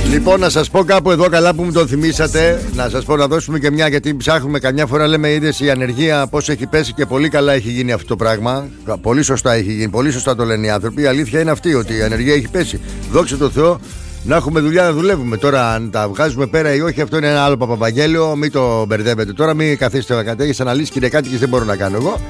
Λοιπόν, να σας πω κάπου εδώ, καλά που μου το θυμήσατε, να σας πω να δώσουμε και μια, γιατί ψάχνουμε καμιά φορά, λέμε είδες η ανεργία πώς έχει πέσει, και πολύ καλά έχει γίνει αυτό το πράγμα. Πολύ σωστά έχει γίνει, πολύ σωστά το λένε οι άνθρωποι. Η αλήθεια είναι αυτή, ότι η ανεργία έχει πέσει. Δόξα τω Θεώ, να έχουμε δουλειά να δουλεύουμε. Τώρα, αν τα βγάζουμε πέρα ή όχι, αυτό είναι ένα άλλο παπαβαγγέλιο. Μην το μπερδεύετε τώρα, μην καθίσετε να κατέχεις αναλύσεις, κύριε κάτι, και δεν μπορώ να κάνω εγώ.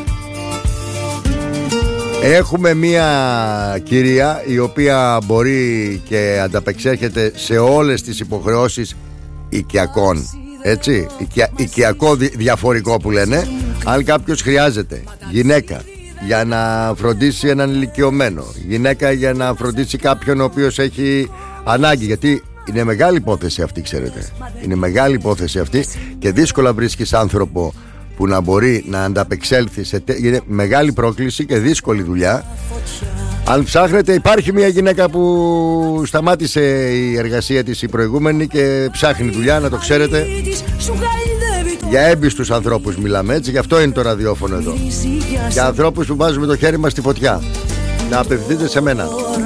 Έχουμε μια κυρία η οποία μπορεί και ανταπεξέρχεται σε όλες τις υποχρεώσεις οικιακών, έτσι, οικιακό διαφορικό που λένε. Αν κάποιος χρειάζεται γυναίκα για να φροντίσει έναν ηλικιωμένο, γυναίκα για να φροντίσει κάποιον ο οποίος έχει ανάγκη, γιατί είναι μεγάλη υπόθεση αυτή, ξέρετε, είναι μεγάλη υπόθεση αυτή και δύσκολα βρίσκεις άνθρωπο που να μπορεί να ανταπεξέλθει είναι μεγάλη πρόκληση και δύσκολη δουλειά. Αν ψάχνετε, υπάρχει μια γυναίκα που σταμάτησε η εργασία της η προηγούμενη και ψάχνει δουλειά, να το ξέρετε. Για έμπιστους ανθρώπους μιλάμε, έτσι, γι' αυτό είναι το ραδιόφωνο εδώ. Για ανθρώπους που βάζουμε το χέρι μας στη φωτιά. Να απευθυνθείτε σε μένα.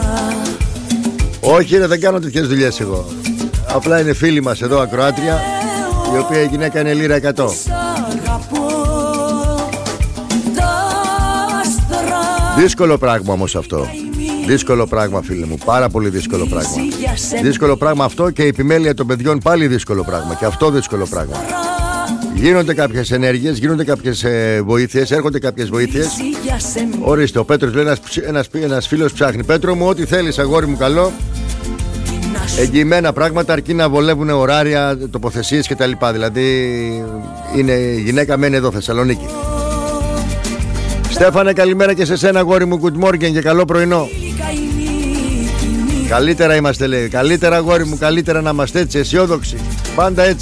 Όχι, δεν κάνω τέτοιες δουλειές εγώ. Απλά είναι φίλοι μας εδώ, ακροάτρια, η οποία η γυναίκα είναι λίρα 100. Δύσκολο πράγμα όμως αυτό. Δύσκολο πράγμα, φίλε μου. Πάρα πολύ δύσκολο πράγμα. Δύσκολο πράγμα αυτό, και η επιμέλεια των παιδιών πάλι δύσκολο πράγμα. Και αυτό δύσκολο πράγμα. Γίνονται κάποιες ενέργειες, γίνονται κάποιες βοήθειες, έρχονται κάποιες βοήθειες. Ορίστε, ο Πέτρος λέει, ένας φίλος ψάχνει. Πέτρο μου, ό,τι θέλεις, αγόρι μου, καλό. Εγγυημένα πράγματα, αρκεί να βολεύουν ωράρια, τοποθεσίες κτλ. Δηλαδή είναι γυναίκα, μένει εδώ, Θεσσαλονίκη. Στέφανε, καλημέρα και σε σένα, αγόρι μου, good morning και καλό πρωινό. Καλύτερα είμαστε, λέει. Καλύτερα, αγόρι μου, καλύτερα να είμαστε έτσι, αισιόδοξοι. Πάντα έτσι.